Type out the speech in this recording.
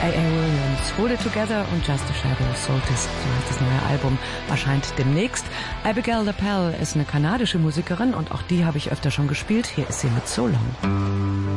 A.A. Williams, Hold It Together und Just a Shadow Solstice, so heißt das neue Album, erscheint demnächst. Abigail LaPelle ist eine kanadische Musikerin und auch die habe ich öfter schon gespielt. Hier ist sie mit So Long.